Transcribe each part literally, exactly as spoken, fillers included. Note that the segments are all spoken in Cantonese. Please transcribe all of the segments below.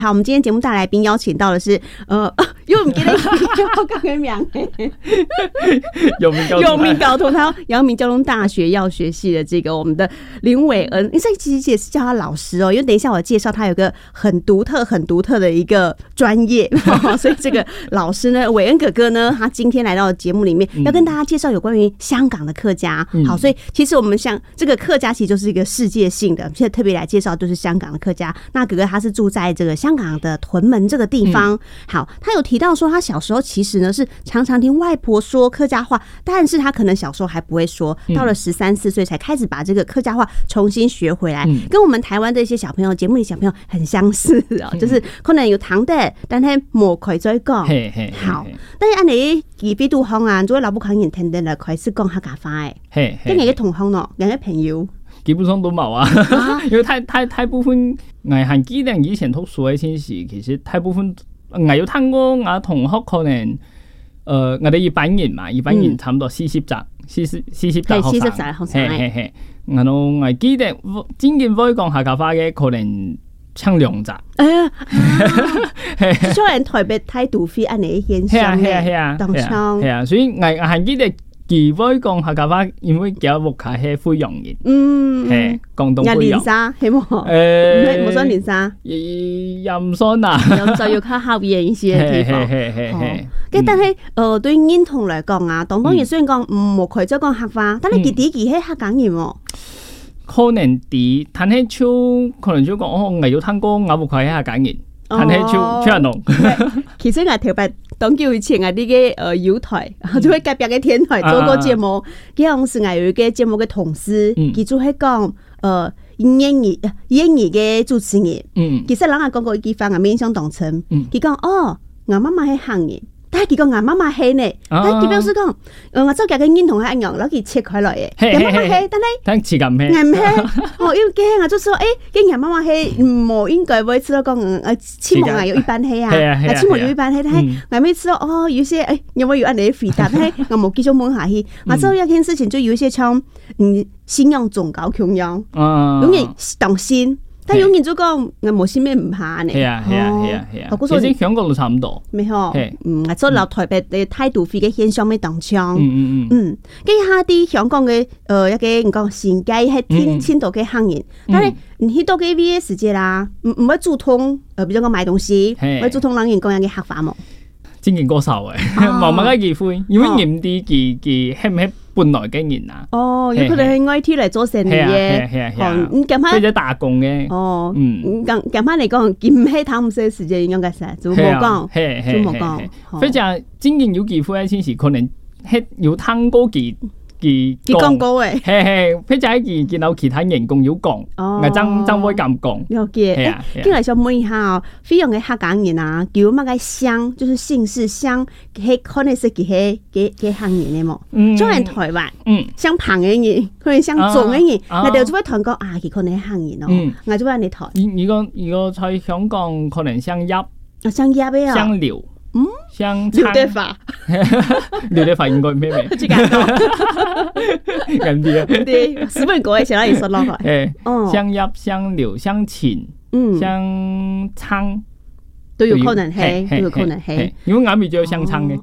好，我们今天节目大来宾邀请到的是呃，因为我们今天我刚刚讲有名有名高通，他阳明交通大学药学系的这个我们的林伟恩，你这其实也是叫他老师哦，因为等一下我介绍他有个很独特、很独特的一个专业，所以这个老师呢，伟恩哥哥呢，他今天来到节目里面，要跟大家介绍有关于香港的客家。嗯、好，所以其实我们像这个客家，其实就是一个世界性的，现在特别来介绍就是香港的客家。那哥哥他是住在这个香港的屯门这个地方。嗯、好，他有提到说，他小时候其实呢是常常听外婆说客家话，但是他可能小时候还不会说，到了十三四岁才开始把这个客家话重新学回来，嗯、跟我们台湾的一些小朋友，节目里小朋友很相似啊、喔，就是可能有堂的，但他冇开再讲。好，但是按你而比度方啊，做老母肯人聽得嚟開始講客家話嘅，跟人嘅同鄉咯，人嘅朋友。 基本上都冇啊，因為太太太部分我係記得以前讀書嘅時，其實太部分我有聽過我同學可能，誒、呃、我哋一般人嘛，一般人差唔多四十集，四十四十集學生，係係係，然後我記得真正會講客家話嘅可能唱兩集。哎呀，雖然台北態度非按你現象嘅，當唱係啊，所以我我係記得。佢會講客家話，因為佢屋企係惠陽人，嗯，係廣東惠陽。連沙係冇？誒，冇算連沙，又唔算啊。又就要較校園一些地方。係係係。咁但係誒對認同嚟講啊，當當然雖然講唔冇佢就講客話，但係佢啲佢係客家人喎。可能啲，但係就可能就講哦，我有聽過我屋企係客家人。但係超超人龍，其實我頭擺當叫以前我啲嘅誒友台，就喺隔壁嘅天台做過節目。嗰陣時我有一個節目嘅同事，佢就係講誒英語英語嘅主持人。其實人家講過一句話，我印象當深。佢講哦，我媽媽係漢人。但係佢講我媽媽係呢，但係佢表示講，誒我周夾嘅認同係一樣，攞佢切開來嘅。我媽媽係，但係但係似咁係，唔係，哦，因為驚我就說，誒，跟我媽媽係唔應該會知道講，誒，起碼我有一半係啊，起碼有一半係，但係我未知道，哦，有些誒，有冇有按你回答，但係我冇繼續問下去。我知道一件事情就有一些像，嗯，信仰宗教咁樣，容易當心。但有人就講我冇先咩唔怕呢？係啊係啊係啊係啊！其實香港都差唔多。沒錯，嗯，我做老台北嘅態度非嘅現象咩當槍。嗯嗯嗯。嗯，跟住下啲香港嘅誒一個唔講新界係天天道嘅行業，但係你去到嘅 V S 時啦，唔唔會注通誒，比如講買東西，會注通人員講人嘅客話冇。真見過手嘅，冇乜嘅機會，因為驗啲佢佢係唔係本來嘅人啊？哦，有可能係 I T 嚟做生意嘅，哦，咁近排或者打工嘅。哦，嗯，近近排嚟講，佢唔係貪唔少時間應該係，就冇講，就冇講。非常真見有機會嘅先是可能係有聽過佢。佢講過誒，係係，佢就係佢見到其他人工有講，我真真會咁講。了解，係啊。跟住想問一下哦，菲傭嘅客家人啊，叫乜嘅鄉，就是姓氏鄉，係可能是佢係嘅嘅行業嘅冇。嗯。做人台灣，嗯，鄉旁嘅人，可能鄉總嘅人，我哋就會同講啊，佢可能係行業咯，我就會你台。如果如果在香港，可能鄉入，啊鄉入嘅啊，鄉寮。嗯，像劉德華，劉德華應該咩咩？最簡單，咁啲啊，啲日本歌嘅時候你說落去，誒，像入、像劉、像秦，嗯，像昌。都有可能係，都有可能係，因為我咪就有香腸嘅，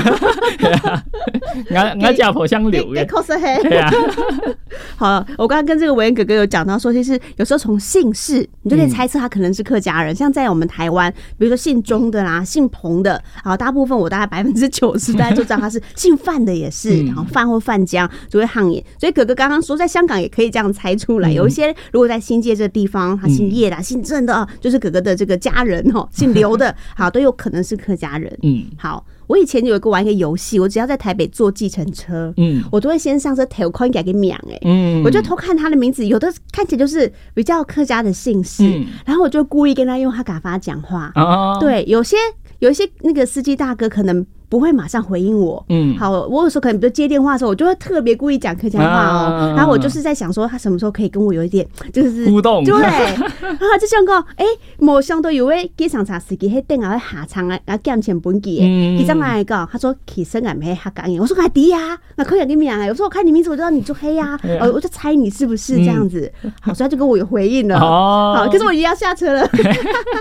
我我家婆香柳嘅，確實係。好，我剛剛跟這個偉恩哥哥有講到說，其實有時候從姓氏，你就可以猜測他可能是客家人。像在我們台灣，比如說姓鍾的啦、姓彭的，好，大部分我大概百分之九十大家就知道他是姓范的，也是，然後范或范江就會行業。所以哥哥剛剛說，在香港也可以這樣猜出來。有一些如果在新界這個地方，他姓葉的、姓鄭的，就是哥哥的這個家人哦，姓劉的，好，都有可能是客家人。嗯，好，我以前有一個玩一個遊戲，我只要在台北坐計程車，嗯，我都會先上車偷看給個名，哎，嗯，我就偷看他的名字，有的看起來就是比較客家的姓氏，嗯，然後我就故意跟他用客家話講話，哦，對，有些有一些那個司機大哥可能不會馬上回應我，嗯，好，我有時候可能比如接電話的時候，我就會特別故意講客家話哦，啊、然後我就是在想說他什麼時候可以跟我有一點就是互動，對，啊，就像講，哎，冇想到有位機場茶司機喺頂下喺下場啊，啊減錢本機嘅，佢真係講，他說其實我唔係客家人，我說係啲啊，那可以點樣啊？我說我看你名字我知道你做黑啊，我我就猜你是不是這樣子，好，所以他就跟我有回應了，好，可是我已經要下車了。